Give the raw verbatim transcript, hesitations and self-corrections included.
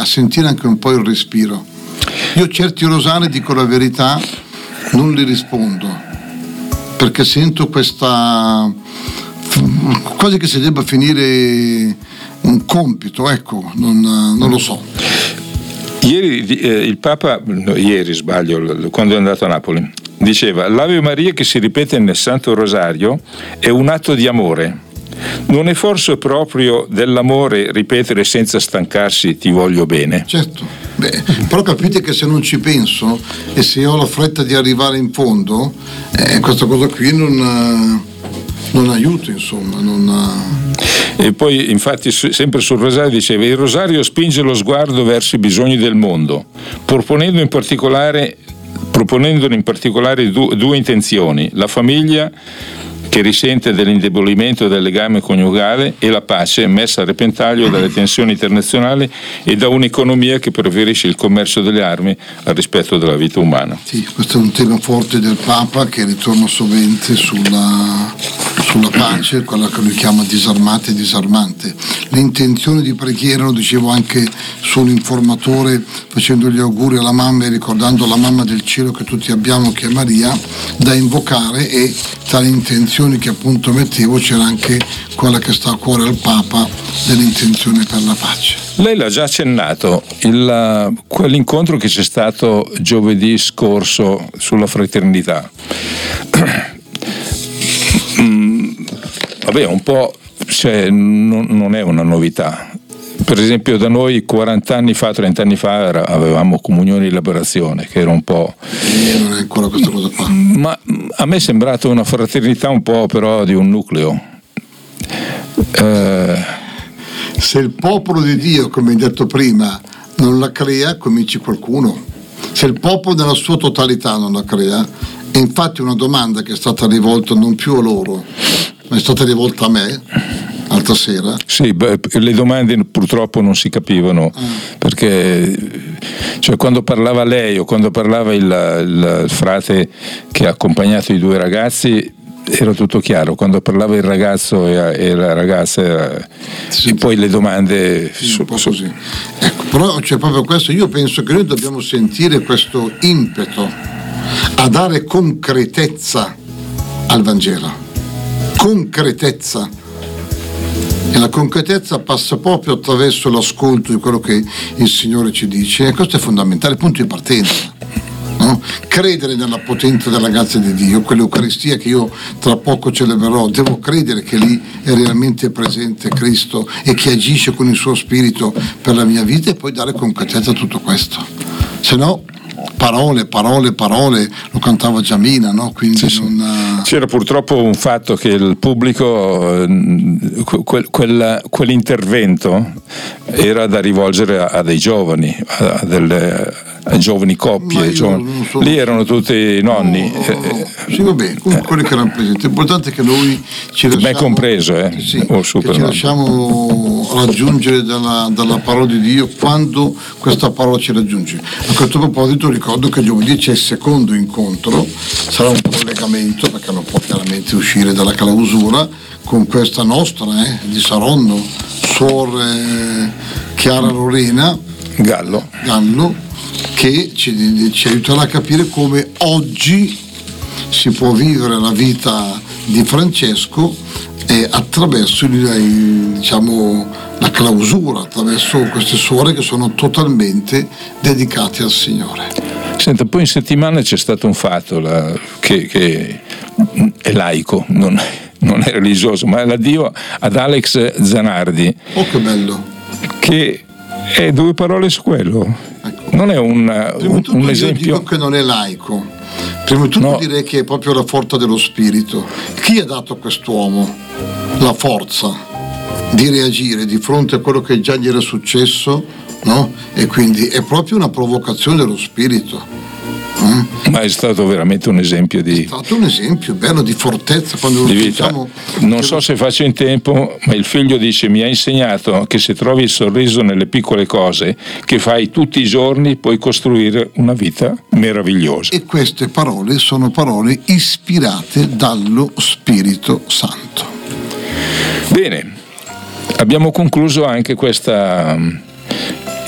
sentire anche un po' il respiro. Io certi rosari, dico la verità, non li rispondo, perché sento questa, quasi che si debba finire un compito, ecco, non, non lo so. Ieri eh, il Papa, no, ieri sbaglio, quando è andato a Napoli, diceva: l'Ave Maria che si ripete nel Santo Rosario è un atto di amore. Non è forse proprio dell'amore ripetere senza stancarsi ti voglio bene? Certo, beh, però capite che se non ci penso e se ho la fretta di arrivare in fondo, eh, questa cosa qui non, non aiuta, insomma. Non... E poi infatti sempre sul Rosario diceva: il Rosario spinge lo sguardo verso i bisogni del mondo, proponendo in particolare proponendone in particolare due, due intenzioni: la famiglia che risente dell'indebolimento del legame coniugale e la pace messa a repentaglio dalle tensioni internazionali e da un'economia che preferisce il commercio delle armi al rispetto della vita umana. Sì, questo è un tema forte del Papa che ritorna sovente sulla, sulla pace, quella che lui chiama disarmate e disarmante. Le intenzioni di preghiera, lo dicevo anche sull'informatore facendo gli auguri alla mamma e ricordando la mamma del cielo che tutti abbiamo, che è Maria, da invocare, e tra le intenzioni che appunto mettevo c'era anche quella che sta a cuore al Papa, dell'intenzione per la pace. Lei l'ha già accennato, il, quell'incontro che c'è stato giovedì scorso sulla fraternità. mm, vabbè, un po', cioè, non, non è una novità. Per esempio da noi quaranta anni fa, trenta anni fa era, avevamo comunione e liberazione, che era un po'... E non è ancora questa cosa qua. Ma a me è sembrata una fraternità un po' però di un nucleo. Eh... Se il popolo di Dio, come hai detto prima, non la crea, cominci qualcuno. Se il popolo nella sua totalità non la crea, e infatti una domanda che è stata rivolta non più a loro, ma è stata rivolta a me, l'altra sera. Sì, beh, le domande purtroppo non si capivano, ah. perché cioè, quando parlava lei o quando parlava il, il frate che ha accompagnato i due ragazzi era tutto chiaro, quando parlava il ragazzo e, e la ragazza era, sì, e poi le domande sì, su, un po' così. Ecco, però c'è proprio questo, io penso che noi dobbiamo sentire questo impeto a dare concretezza al Vangelo, concretezza. E la concretezza passa proprio attraverso l'ascolto di quello che il Signore ci dice, e questo è fondamentale, punto di partenza, no? Credere nella potenza della grazia di Dio, quell'Eucaristia che io tra poco celebrerò, devo credere che lì è realmente presente Cristo e che agisce con il suo Spirito per la mia vita, e poi dare concretezza a tutto questo. Se no, parole, parole, parole, lo cantava Giamina, no? Quindi sì, sì. Non... C'era purtroppo un fatto che il pubblico, quel, quel, quell'intervento era da rivolgere a, a dei giovani, a, a delle a giovani coppie, giovani. So... lì erano tutti nonni. No, no, no. Sì, va bene, comunque eh. quelli che erano presenti. L'importante è che noi ci lasciamo, ben compreso, eh? Sì, oh, super, che ci lasciamo raggiungere dalla, dalla parola di Dio quando questa parola ci raggiunge. A questo proposito ricordo che giovedì c'è il secondo incontro, sarà un collegamento perché non può chiaramente uscire dalla clausura, con questa nostra eh, di Saronno, Suor eh, Chiara Lorena Gallo, Gallo che ci, ci aiuterà a capire come oggi si può vivere la vita di Francesco eh, attraverso il, diciamo, la clausura, attraverso queste suore che sono totalmente dedicate al Signore. Senta, poi in settimana c'è stato un fatto la, che, che è laico, non, non è religioso, ma è l'addio ad Alex Zanardi. Oh, che bello! Che è due parole su quello. Ecco. Non è un, un, tutto, un esempio. Io dico che non è laico. Prima di tutto no. Direi che è proprio la forza dello spirito. Chi ha dato a quest'uomo la forza di reagire di fronte a quello che già gli era successo, no? E quindi è proprio una provocazione dello spirito. Mm? Ma è stato veramente un esempio di... È stato un esempio bello di fortezza quando di vita. Non so se faccio in tempo, ma il figlio dice: mi ha insegnato che se trovi il sorriso nelle piccole cose che fai tutti i giorni puoi costruire una vita meravigliosa. E queste parole sono parole ispirate dallo Spirito Santo. Bene, abbiamo concluso anche questa